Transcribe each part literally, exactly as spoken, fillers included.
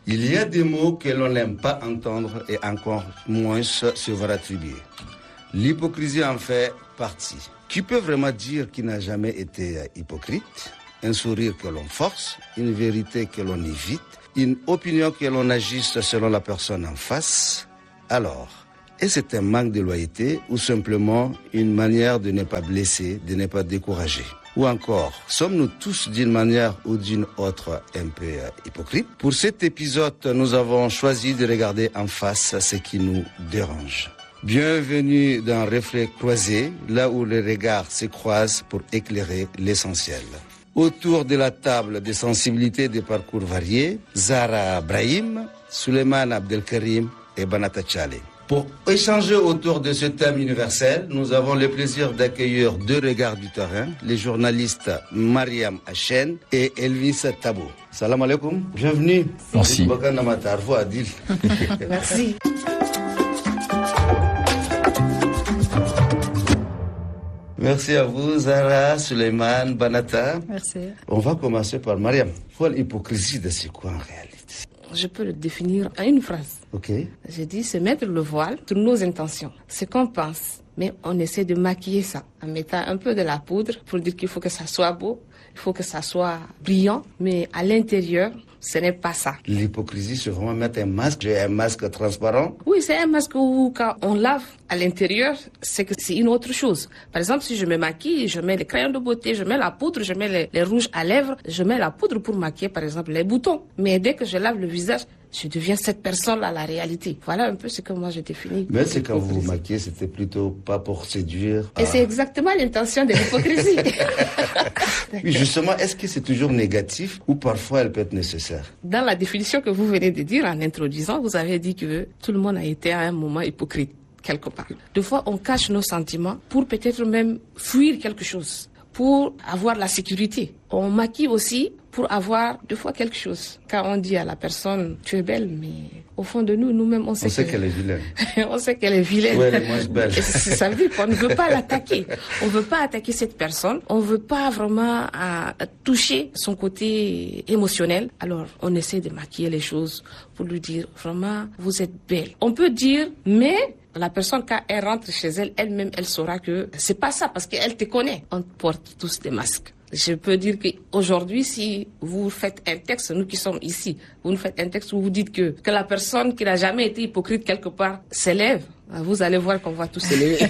Il y a des mots que l'on n'aime pas entendre et encore moins se voir attribuer. L'hypocrisie en fait partie. Qui peut vraiment dire qu'il n'a jamais été hypocrite? Un sourire que l'on force, une vérité que l'on évite, une opinion que l'on ajuste selon la personne en face. Alors, est-ce un manque de loyauté ou simplement une manière de ne pas blesser, de ne pas décourager? Ou encore, sommes-nous tous d'une manière ou d'une autre un peu hypocrites? Pour cet épisode, nous avons choisi de regarder en face ce qui nous dérange. Bienvenue dans Reflet Croisé, là où les regards se croisent pour éclairer l'essentiel. Autour de la table de sensibilités de parcours variés, Zahra Brahim, Suleiman Abdelkarim et Banata Tchale. Pour échanger autour de ce thème universel, nous avons le plaisir d'accueillir deux regards du terrain, les journalistes Mariam Hachen et Elvis Tabo. Salam alaikum, bienvenue. Merci. Merci. Merci à vous, Zahra, Suleiman, Banata. Merci. On va commencer par Mariam. L'hypocrisie de c'est quoi en réalité? Je peux le définir en une phrase. Ok. J'ai dit, c'est mettre le voile sur nos intentions. C'est qu'on pense, mais on essaie de maquiller ça en mettant un peu de la poudre pour dire qu'il faut que ça soit beau, il faut que ça soit brillant, mais à l'intérieur, ce n'est pas ça. L'hypocrisie, c'est vraiment mettre un masque. J'ai un masque transparent. Oui, c'est un masque où quand on lave à l'intérieur, c'est que c'est une autre chose. Par exemple, si je me maquille, je mets les crayons de beauté, je mets la poudre, je mets les, les rouges à lèvres, je mets la poudre pour maquiller, par exemple, les boutons. Mais dès que je lave le visage, je deviens cette personne-là, la réalité. Voilà un peu ce que moi j'ai défini. Mais c'est quand vous vous maquillez, c'était plutôt pas pour séduire. Et ah. c'est exactement l'intention de l'hypocrisie. Oui, justement, est-ce que c'est toujours négatif ou parfois elle peut être nécessaire? Dans la définition que vous venez de dire en introduisant, vous avez dit que tout le monde a été à un moment hypocrite, quelque part. Des fois, on cache nos sentiments pour peut-être même fuir quelque chose, pour avoir la sécurité. On maquille aussi pour avoir deux fois quelque chose. Quand on dit à la personne, tu es belle, mais au fond de nous, nous-mêmes, on sait, on sait que... qu'elle est vilaine. on sait qu'elle est vilaine. Ouais, elle est moins belle. Ça veut dire qu'on ne veut pas l'attaquer. On ne veut pas attaquer cette personne. On ne veut pas vraiment à, à toucher son côté émotionnel. Alors, on essaie de maquiller les choses pour lui dire, vraiment, vous êtes belle. On peut dire, mais... La personne, quand elle rentre chez elle, elle-même, elle saura que c'est pas ça, parce qu'elle te connaît. On porte tous des masques. Je peux dire qu'aujourd'hui, si vous faites un texte, nous qui sommes ici, vous nous faites un texte où vous dites que, que la personne qui n'a jamais été hypocrite quelque part s'élève, vous allez voir qu'on va tous s'élever.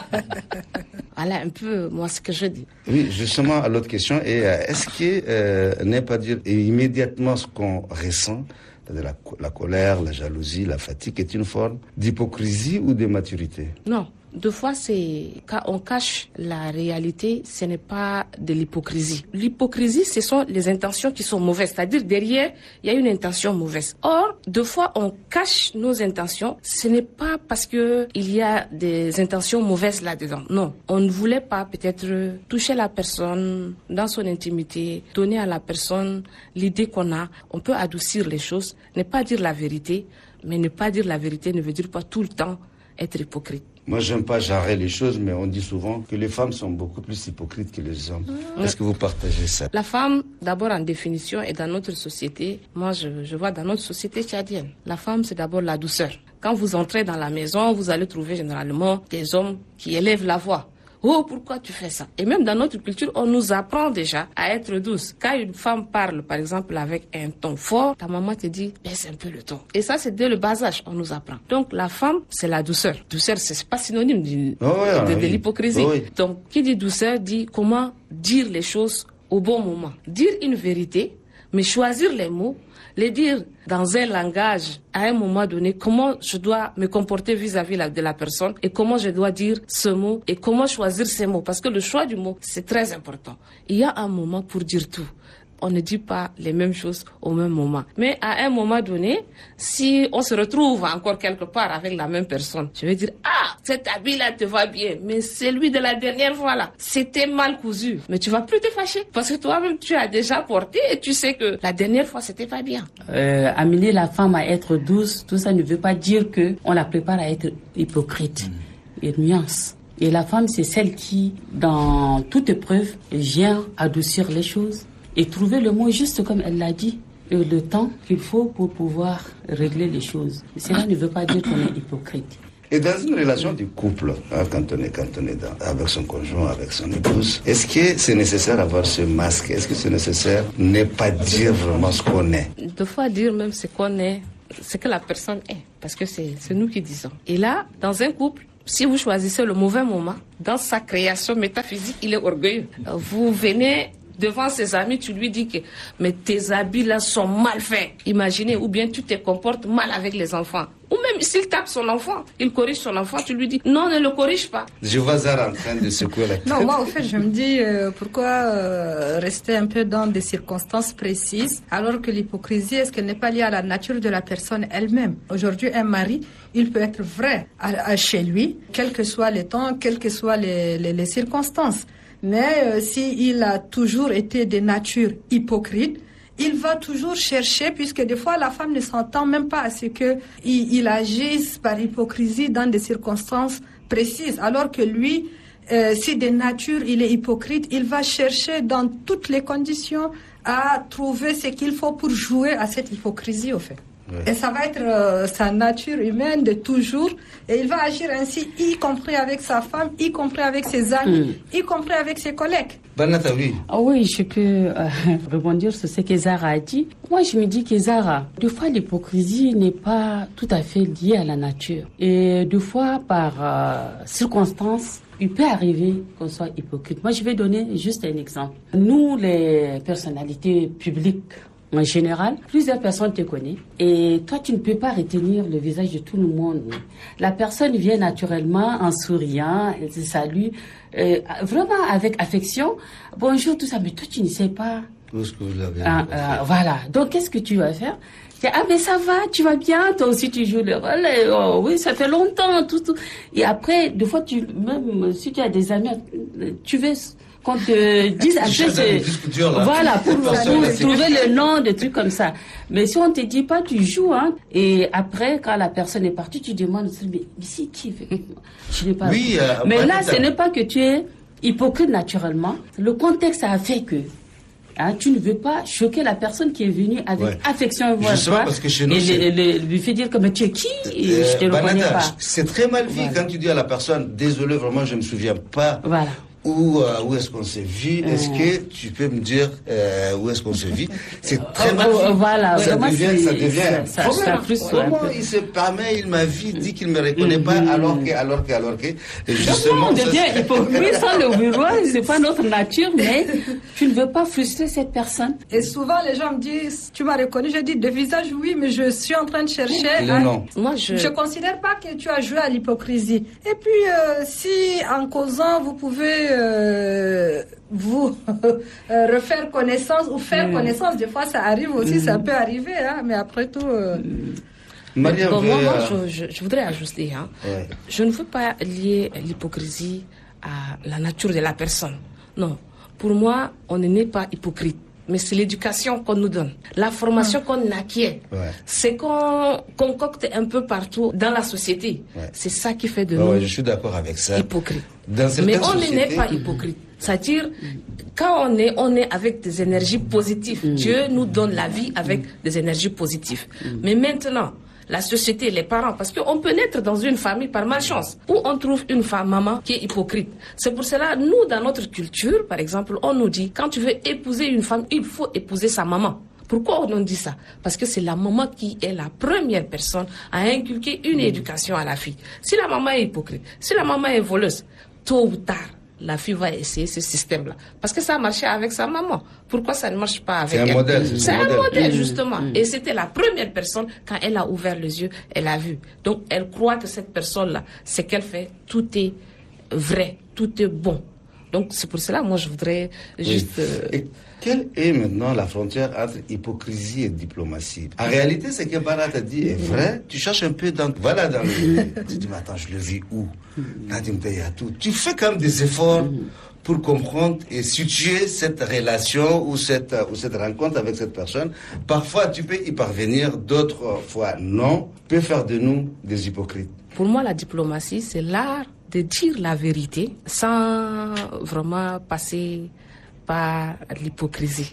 Voilà un peu, moi, ce que je dis. Oui, justement, à l'autre question, et euh, est-ce que euh, n'est pas dire immédiatement ce qu'on ressent, c'est-à-dire la, la colère, la jalousie, la fatigue, est une forme d'hypocrisie ou de maturité? Non. Deux fois, c'est quand on cache la réalité, ce n'est pas de l'hypocrisie. L'hypocrisie, ce sont les intentions qui sont mauvaises. C'est-à-dire, derrière, il y a une intention mauvaise. Or, deux fois, on cache nos intentions. Ce n'est pas parce que il y a des intentions mauvaises là-dedans. Non. On ne voulait pas peut-être toucher la personne dans son intimité, donner à la personne l'idée qu'on a. On peut adoucir les choses, ne pas dire la vérité, mais ne pas dire la vérité ne veut dire pas tout le temps être hypocrite. Moi, j'aime pas jarrer les choses, mais on dit souvent que les femmes sont beaucoup plus hypocrites que les hommes. Mmh. Est-ce que vous partagez ça? La femme, d'abord en définition, et dans notre société, moi je, je vois dans notre société tchadienne, la femme c'est d'abord la douceur. Quand vous entrez dans la maison, vous allez trouver généralement des hommes qui élèvent la voix. Oh, pourquoi tu fais ça? Et même dans notre culture, on nous apprend déjà à être douce. Quand une femme parle, par exemple, avec un ton fort, ta maman te dit, baisse un peu le ton. Et ça, c'est dès le bas âge, on nous apprend. Donc, la femme, c'est la douceur. Douceur, c'est pas synonyme de, oh, ouais, de, de oui. l'hypocrisie. Oh, oui. Donc, qui dit douceur dit comment dire les choses au bon moment. Dire une vérité, mais choisir les mots, les dire dans un langage, à un moment donné, comment je dois me comporter vis-à-vis de la personne et comment je dois dire ce mot et comment choisir ces mots. Parce que le choix du mot, c'est très important. Il y a un moment pour dire tout. On ne dit pas les mêmes choses au même moment. Mais à un moment donné, si on se retrouve encore quelque part avec la même personne, je vais dire, ah, cet habit-là te va bien, mais celui de la dernière fois là, c'était mal cousu. Mais tu vas plus te fâcher parce que toi-même, tu as déjà porté et tu sais que la dernière fois, c'était pas bien. Euh, amener la femme à être douce, tout ça ne veut pas dire que on la prépare à être hypocrite. Il y a une nuance. Et la femme, c'est celle qui, dans toute épreuve, vient adoucir les choses et trouver le mot juste comme elle l'a dit. euh, le temps qu'il faut pour pouvoir régler les choses. Cela ne veut pas dire qu'on est hypocrite. Et dans une relation de couple, hein, quand on est, quand on est dans, avec son conjoint, avec son épouse, est-ce que c'est nécessaire d'avoir ce masque? Est-ce que c'est nécessaire de ne pas dire vraiment ce qu'on est? Deux fois dire même ce qu'on est, ce que la personne est, parce que c'est, c'est nous qui disons. Et là, dans un couple, si vous choisissez le mauvais moment, dans sa création métaphysique, il est orgueilleux. Vous venez devant ses amis, tu lui dis que mais tes habits là sont mal faits. Imaginez, ou bien tu te comportes mal avec les enfants. Ou même s'il tape son enfant, il corrige son enfant, tu lui dis non, ne le corrige pas. Je vois Zara en train de secouer la tête. Non, moi, au fait, je me dis euh, pourquoi euh, rester un peu dans des circonstances précises, alors que l'hypocrisie, est-ce qu'elle n'est pas liée à la nature de la personne elle-même? Aujourd'hui, un mari, il peut être vrai à, à chez lui, quels que soient les temps, quelles que soient les, les, les circonstances. Mais euh, s'il a toujours été de nature hypocrite, il va toujours chercher, puisque des fois la femme ne s'entend même pas à ce qu'il il agisse par hypocrisie dans des circonstances précises. Alors que lui, euh, si de nature il est hypocrite, il va chercher dans toutes les conditions à trouver ce qu'il faut pour jouer à cette hypocrisie au fait. Ouais. Et ça va être euh, sa nature humaine de toujours. Et il va agir ainsi, y compris avec sa femme, y compris avec ses amis, mm. y compris avec ses collègues. Banata, oui. Oh oui, je peux euh, rebondir sur ce que Zara a dit. Moi, je me dis que Zara, des fois, l'hypocrisie n'est pas tout à fait liée à la nature. Et des fois, par euh, circonstances, il peut arriver qu'on soit hypocrite. Moi, je vais donner juste un exemple. Nous, les personnalités publiques, en général, plusieurs personnes te connaissent et toi, tu ne peux pas retenir le visage de tout le monde. La personne vient naturellement en souriant, elle te salue, euh, vraiment avec affection. Bonjour, tout ça, mais toi, tu ne sais pas. Où est-ce que vous l'avez ah, euh, Voilà. Donc, qu'est-ce que tu vas faire? Ah, mais ça va, tu vas bien, toi aussi tu joues le rôle. Oh, oui, ça fait longtemps, tout, tout. Et après, des fois, tu, même si tu as des amis, tu veux qu'on te dise un peu ce... Voilà, pour, pour trouver le nom, des trucs comme ça. Mais si on te dit pas, tu joues, hein. Et après, quand la personne est partie, tu demandes, mais ici, qui fait? Je n'ai pas... Oui, euh, mais là, ce n'est pas que tu es hypocrite naturellement. Le contexte a fait que hein, tu ne veux pas choquer la personne qui est venue avec ouais. affection et justement, parce que chez nous, et le, le, lui fait dire comme tu es qui et euh, je te Banata, reconnais pas. C'est très mal vu voilà. Quand tu dis à la personne, désolé, vraiment, je ne me souviens pas. Voilà. Où, euh, où est-ce qu'on s'est vu? Est-ce que tu peux me dire euh, où est-ce qu'on s'est vu? C'est très mal. Oh, voilà, ça, ouais, devient, ça devient ça, ça, ça, ça plus Comment il se permet, il m'a vu, dit qu'il me reconnaît mm-hmm. pas, alors que, alors que, alors que, justement. On devient hypocrite sans le vouloir, c'est pas notre nature, mais tu ne veux pas frustrer cette personne. Et souvent, les gens me disent, tu m'as reconnu, je dis de visage, oui, mais je suis en train de chercher. Le nom. Moi, je. Je considère pas que tu as joué à l'hypocrisie. Et puis, euh, si, en causant, vous pouvez, Euh, vous euh, refaire connaissance ou faire mmh. connaissance, des fois ça arrive aussi, mmh. ça peut arriver, hein, mais après tout... Euh... Maria, bon, veut, moi, moi euh... je, je, je voudrais ajouter, hein, ouais. je ne veux pas lier l'hypocrisie à la nature de la personne. Non, pour moi, on n'est pas hypocrite. Mais c'est l'éducation qu'on nous donne, la formation mmh. qu'on acquiert, ouais. c'est qu'on concocte un peu partout dans la société. Ouais. C'est ça qui fait de ouais, nous ouais, je suis d'accord avec ça. hypocrites. Dans Mais on sociétés... n'est pas hypocrite. C'est-à-dire, quand on est, on est avec des énergies positives. Mmh. Dieu nous donne la vie avec mmh. des énergies positives. Mmh. Mais maintenant, la société, les parents, parce qu'on peut naître dans une famille par malchance, où on trouve une femme, maman, qui est hypocrite. C'est pour cela, nous, dans notre culture, par exemple, on nous dit, quand tu veux épouser une femme, il faut épouser sa maman. Pourquoi on nous dit ça? Parce que c'est la maman qui est la première personne à inculquer une mmh. éducation à la fille. Si la maman est hypocrite, si la maman est voleuse, tôt ou tard, la fille va essayer ce système-là. Parce que ça a marché avec sa maman. Pourquoi ça ne marche pas avec elle? C'est un modèle. C'est, c'est un modèle, modèle justement. Mmh. Et c'était la première personne, quand elle a ouvert les yeux, elle a vu. Donc, elle croit que cette personne-là, ce qu'elle fait, tout est vrai, tout est bon. Donc, c'est pour cela, moi, je voudrais juste... Oui. Euh... Et quelle est maintenant la frontière entre hypocrisie et diplomatie? En réalité, ce que Barat a dit est vrai. Tu cherches un peu dans... Voilà, dans le... Tu dis, mais attends, je le vis où? Tu fais quand même des efforts pour comprendre et situer cette relation ou cette, ou cette rencontre avec cette personne. Parfois, tu peux y parvenir, d'autres fois, non. Peut faire de nous des hypocrites. Pour moi, la diplomatie, c'est l'art de dire la vérité sans vraiment passer par l'hypocrisie.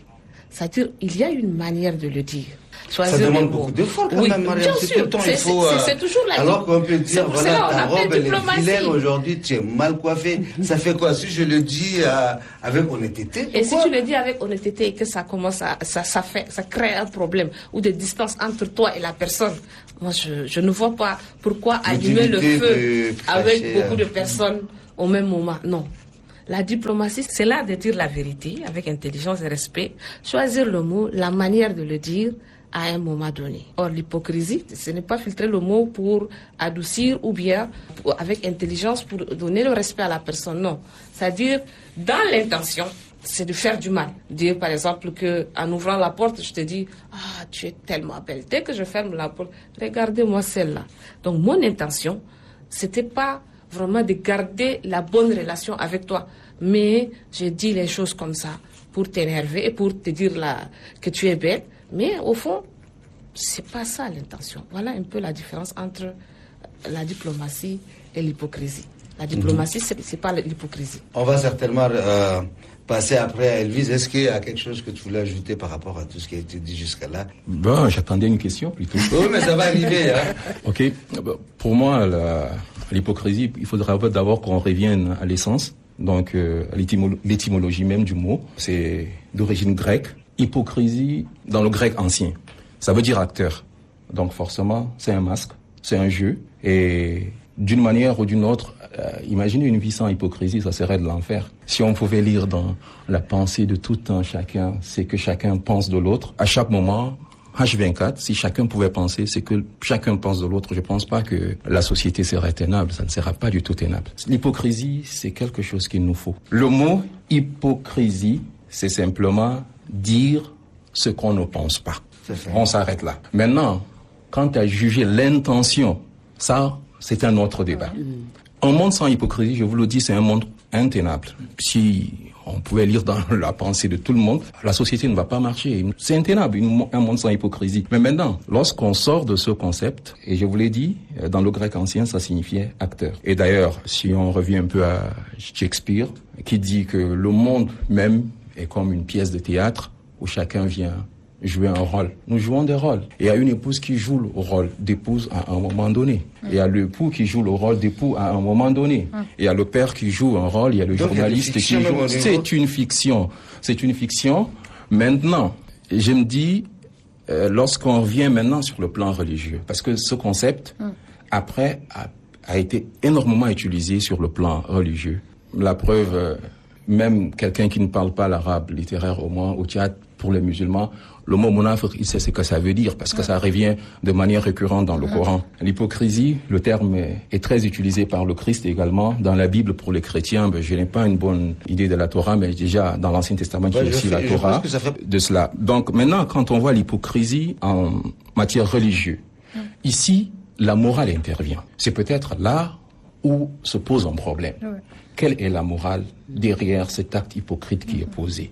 C'est-à-dire, il y a une manière de le dire. Choisir ça demande beaucoup d'efforts quand oui, même, Mariam. Bien sûr, c'est, faut, c'est, c'est toujours la alors qu'on peut dire, voilà, ta robe, elle est vilaine, aujourd'hui, tu es mal coiffée. Ça fait quoi? Si je le dis euh, avec honnêteté. Et si tu le dis avec honnêteté et que ça commence à, ça, ça fait, ça crée un problème ou des distances entre toi et la personne, moi, je, je ne vois pas pourquoi allumer le feu avec beaucoup de personnes au même moment. Non. La diplomatie, c'est là de dire la vérité avec intelligence et respect, choisir le mot, la manière de le dire à un moment donné. Or, l'hypocrisie, ce n'est pas filtrer le mot pour adoucir ou bien pour, avec intelligence pour donner le respect à la personne. Non. C'est-à-dire, dans l'intention, c'est de faire du mal. Dire, par exemple, que en ouvrant la porte, je te dis, ah, tu es tellement belle. Dès que je ferme la porte, regardez-moi celle-là. Donc, mon intention, c'était pas vraiment de garder la bonne relation avec toi. Mais j'ai dit les choses comme ça pour t'énerver et pour te dire là, que tu es belle. Mais au fond, c'est pas ça l'intention. Voilà un peu la différence entre la diplomatie et l'hypocrisie. La diplomatie, c'est, c'est pas l'hypocrisie. On va certainement euh, passer après à Elvise. Est-ce qu'il y a quelque chose que tu voulais ajouter par rapport à tout ce qui a été dit jusqu'à là? Bon, j'attendais une question plutôt. Oui, mais ça va arriver. Hein. Ok. Pour moi, la, l'hypocrisie, il faudra d'abord qu'on revienne à l'essence. Donc, euh, l'étymolo- l'étymologie même du mot, c'est d'origine grecque. Hypocrisie, dans le grec ancien, ça veut dire acteur. Donc forcément, c'est un masque, c'est un jeu. Et d'une manière ou d'une autre, euh, imaginez une vie sans hypocrisie, ça serait de l'enfer. Si on pouvait lire dans la pensée de tout un chacun, c'est que chacun pense de l'autre. À chaque moment, H vingt-quatre, si chacun pouvait penser, c'est que chacun pense de l'autre. Je pense pas que la société serait tenable. Ça ne sera pas du tout tenable. L'hypocrisie, c'est quelque chose qu'il nous faut. Le mot hypocrisie, c'est simplement dire ce qu'on ne pense pas. On s'arrête là. Maintenant, quant à juger l'intention, ça, c'est un autre débat. Un monde sans hypocrisie, je vous le dis, c'est un monde intenable. Si on pouvait lire dans la pensée de tout le monde, la société ne va pas marcher. C'est intenable, un monde sans hypocrisie. Mais maintenant, lorsqu'on sort de ce concept, et je vous l'ai dit, dans le grec ancien, ça signifiait acteur. Et d'ailleurs, si on revient un peu à Shakespeare, qui dit que le monde même est comme une pièce de théâtre où chacun vient jouer un rôle. Nous jouons des rôles. Et il y a une épouse qui joue le rôle d'épouse à un moment donné. Il y a l'époux qui joue le rôle d'époux à un moment donné. Il y a le père qui joue un rôle, il y a le Donc, journaliste qui joue... C'est une fiction. C'est une fiction. Maintenant, je me dis, euh, lorsqu'on revient maintenant sur le plan religieux, parce que ce concept, après, a, a été énormément utilisé sur le plan religieux. La preuve... Euh, Même quelqu'un qui ne parle pas l'arabe littéraire, au moins au Tchad, pour les musulmans, le mot monafre, il sait ce que ça veut dire, parce que ça revient de manière récurrente dans le Coran. L'hypocrisie, le terme est très utilisé par le Christ également. Dans la Bible, pour les chrétiens, ben, je n'ai pas une bonne idée de la Torah, mais déjà dans l'Ancien Testament, il y a aussi la Torah de cela. Donc maintenant, quand on voit l'hypocrisie en matière religieuse, ici, la morale intervient. C'est peut-être là où se pose un problème. Ouais. Quelle est la morale derrière cet acte hypocrite qui est posé?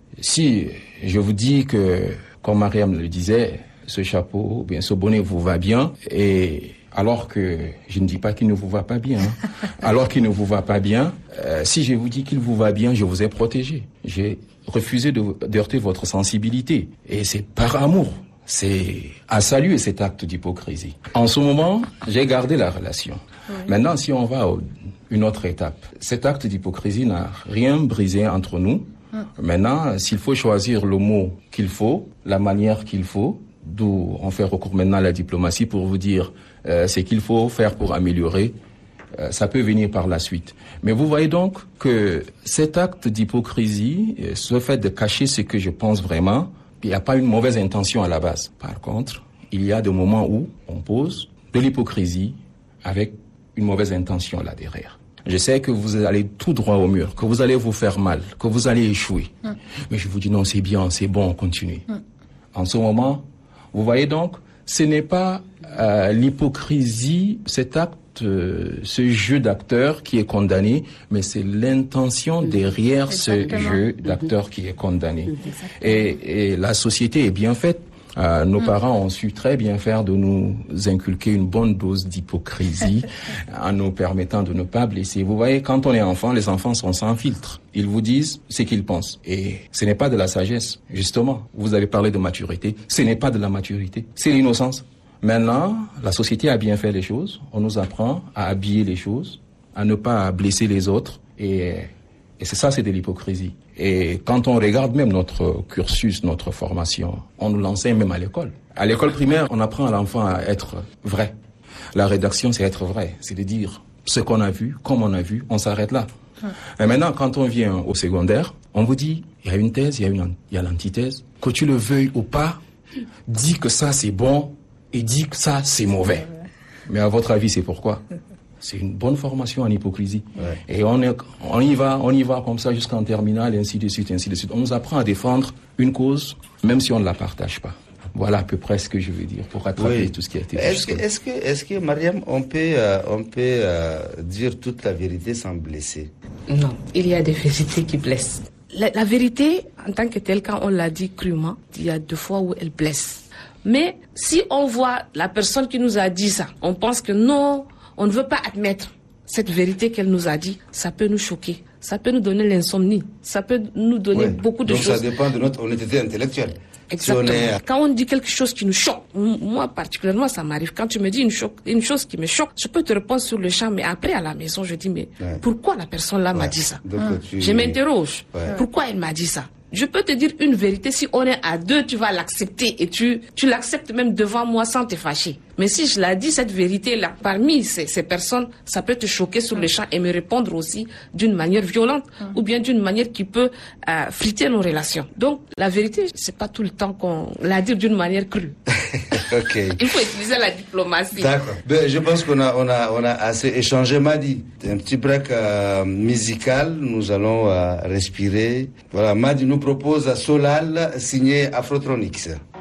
Si je vous dis que, comme Mariam le disait, ce chapeau, bien ce bonnet vous va bien, et alors que je ne dis pas qu'il ne vous va pas bien, hein, alors qu'il ne vous va pas bien, euh, si je vous dis qu'il vous va bien, je vous ai protégé. J'ai refusé de, de heurter votre sensibilité, et c'est par amour. C'est à saluer cet acte d'hypocrisie. En ce moment, j'ai gardé la relation. Oui. Maintenant, si on va à une autre étape, cet acte d'hypocrisie n'a rien brisé entre nous. Oui. Maintenant, s'il faut choisir le mot qu'il faut, la manière qu'il faut, d'où on fait recours maintenant à la diplomatie pour vous dire euh, ce qu'il faut faire pour améliorer, euh, ça peut venir par la suite. Mais vous voyez donc que cet acte d'hypocrisie, ce fait de cacher ce que je pense vraiment, il n'y a pas une mauvaise intention à la base. Par contre, il y a des moments où on pose de l'hypocrisie avec une mauvaise intention là derrière. Je sais que vous allez tout droit au mur, que vous allez vous faire mal, que vous allez échouer. Mm. Mais je vous dis non, c'est bien, c'est bon, continuez. Mm. En ce moment, vous voyez donc, ce n'est pas euh, l'hypocrisie, cet acte, euh, ce jeu d'acteur qui est condamné, mais c'est l'intention mmh. derrière Exactement. ce jeu d'acteur mmh. qui est condamné. Mmh. Et, et la société est bien faite Euh, nos Mm. parents ont su très bien faire de nous inculquer une bonne dose d'hypocrisie en nous permettant de ne pas blesser. Vous voyez, quand on est enfant, les enfants sont sans filtre. Ils vous disent ce qu'ils pensent. Et ce n'est pas de la sagesse, justement. Vous avez parlé de maturité. Ce n'est pas de la maturité. C'est l'innocence. Maintenant, la société a bien fait les choses. On nous apprend à habiller les choses, à ne pas blesser les autres. Et, et c'est ça, c'est de l'hypocrisie. Et quand on regarde même notre cursus, notre formation, on nous l'enseigne même à l'école. À l'école primaire, on apprend à l'enfant à être vrai. La rédaction, c'est être vrai. C'est de dire ce qu'on a vu, comme on a vu, on s'arrête là. Et maintenant, quand on vient au secondaire, on vous dit, il y a une thèse, il y a une, il y a l'antithèse. Que tu le veuilles ou pas, dis que ça c'est bon et dis que ça c'est mauvais. Mais à votre avis, c'est pourquoi? C'est une bonne formation en hypocrisie. Ouais. Et on, est, on y va, on y va comme ça jusqu'en terminale, et ainsi de suite, ainsi de suite. On nous apprend à défendre une cause, même si on ne la partage pas. Voilà à peu près ce que je veux dire, pour rattraper oui. tout ce qui a été dit. Est-ce que, est-ce que, est-ce que, Mariam, on peut, euh, on peut euh, dire toute la vérité sans blesser? Non, il y a des vérités qui blessent. La, la vérité, en tant que telle, quand on l'a dit crûment, il y a deux fois où elle blesse. Mais si on voit la personne qui nous a dit ça, on pense que non, on ne veut pas admettre cette vérité qu'elle nous a dit, ça peut nous choquer, ça peut nous donner l'insomnie, ça peut nous donner ouais. beaucoup de Donc choses. Donc ça dépend de notre honnêteté intellectuelle. Exactement. Si on est... Quand on dit quelque chose qui nous choque, moi particulièrement ça m'arrive, quand tu me dis une, choc, une chose qui me choque, je peux te répondre sur le champ, mais après à la maison je dis mais ouais. pourquoi la personne là ouais. m'a dit ça? hum. tu... Je m'interroge, ouais. pourquoi elle m'a dit ça? Je peux te dire une vérité, si on est à deux, tu vas l'accepter et tu, tu l'acceptes même devant moi sans te fâcher. Mais si je l'ai dit, cette vérité-là, parmi ces, ces personnes, ça peut te choquer sur le champ et me répondre aussi d'une manière violente ou bien d'une manière qui peut euh, friter nos relations. Donc, la vérité, c'est pas tout le temps qu'on la dit d'une manière crue. Okay. Il faut utiliser la diplomatie. D'accord. Ben, je pense qu'on a, on a, on a assez échangé, Madi. Un petit break euh, musical. Nous allons euh, respirer. Voilà, Madi nous propose Solal signé Afrotronics.